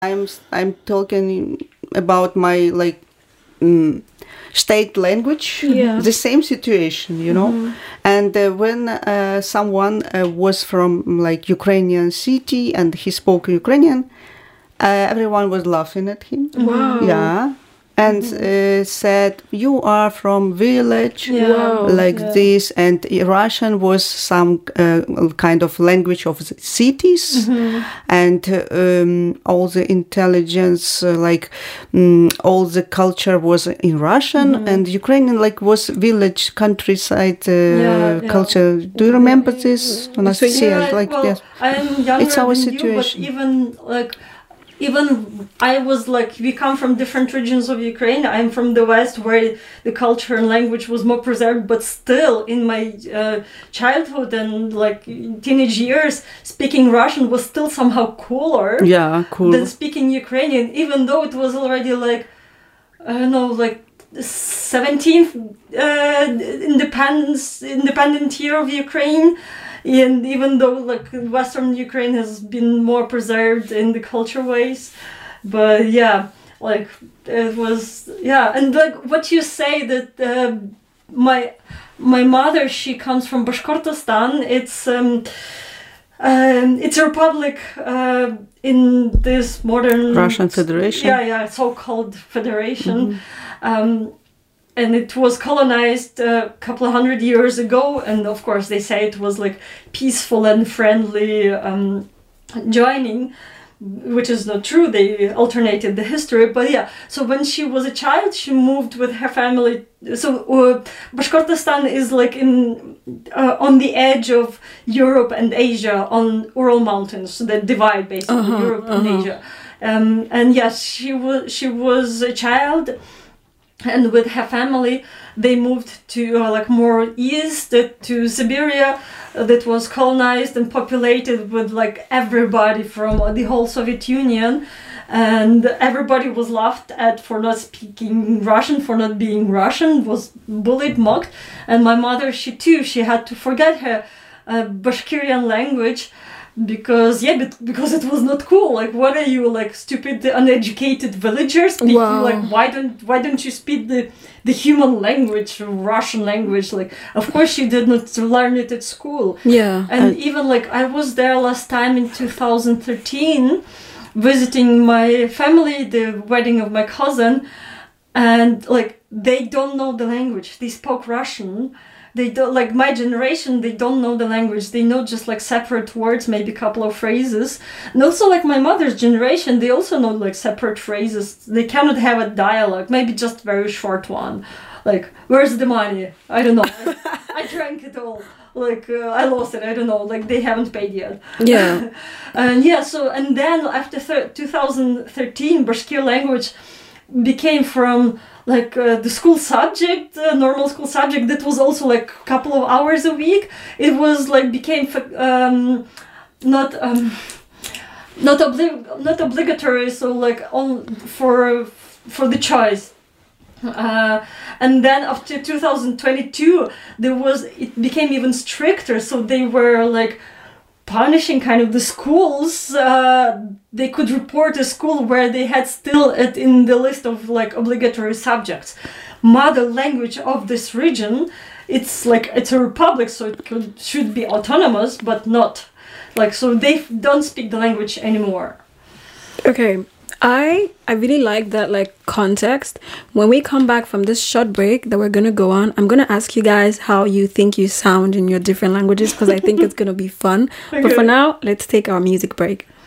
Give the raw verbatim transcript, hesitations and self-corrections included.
I'm I'm talking about my like um, state language. Yeah. The same situation, you know. Mhm. And uh, when uh, someone uh, was from like Ukrainian city and he spoke Ukrainian, uh, everyone was laughing at him. Wow. Yeah. And uh, said, you are from village, Yeah. Wow. like Yeah. this. And Russian was some uh, kind of language of the cities. And um, all the intelligence, uh, like um, all the culture was in Russian. And Ukrainian like was village, countryside uh, Yeah, yeah. culture. Do you remember this, Anastasia? Yeah, like, well, yes. I'm younger It's our than situation. you, but even like, even I was like, we come from different regions of Ukraine. I'm from the west, where the culture and language was more preserved. But still, in my uh, childhood and like teenage years, speaking Russian was still somehow cooler Yeah, cool. than speaking Ukrainian, even though it was already like, I don't know, like seventeenth uh, independence independent year of Ukraine. And even though like Western Ukraine has been more preserved in the culture ways, but yeah, like it was, yeah. And like what you say that uh, my my mother, she comes from Bashkortostan. It's um, um it's a republic uh, in this modern Russian Federation. Yeah, yeah, so-called federation. Um, and it was colonized a couple of hundred years ago, and of course they say it was like peaceful and friendly um, joining, which is not true. They alternated the history, but yeah. So when she was a child, she moved with her family. So uh, Bashkortostan is like in uh, on the edge of Europe and Asia, on Ural Mountains that divide basically Uh-huh, Europe and uh-huh. Asia. Um, and yes, she was she was a child. And with her family, they moved to uh, like more east uh, to Siberia, uh, that was colonized and populated with like everybody from uh, the whole Soviet Union, and everybody was laughed at for not speaking Russian, for not being Russian, was bullied, mocked. And my mother, she too, she had to forget her uh, Bashkirian language. Because yeah, but because it was not cool. Like, what are you, like stupid, uneducated villagers speaking? Wow. Like, why don't why don't you speak the the human language, Russian language? Like, of course she did not learn it at school. Yeah. And even like I was there last time in two thousand thirteen, visiting my family, the wedding of my cousin, and like they don't know the language. They spoke Russian. They don't, like my generation, they don't know the language. They know just like separate words, maybe a couple of phrases. And also like my mother's generation, they also know like separate phrases. They cannot have a dialogue, maybe just very short one. Like, where's the money? I don't know. I, I drank it all. Like, uh, I lost it. I don't know. Like, they haven't paid yet. Yeah. And yeah, so, and then after thir- two thousand thirteen, Bashkir language became from like uh, the school subject, uh, normal school subject that was also like a couple of hours a week. It was like became um, not um, not obli- not obligatory, so like on for for the choice. Uh, and then after two thousand twenty-two, there was it became even stricter. So they were like punishing kind of the schools. Uh, they could report a school where they had still it in the list of like obligatory subjects. Mother language of this region, it's like it's a republic, so it could should be autonomous, but not like so they don't speak the language anymore. Okay. I I really like that like context. When we come back from this short break that we're gonna go on, I'm gonna ask you guys how you think you sound in your different languages because I think it's gonna be fun. But for Okay. now, let's take our music break.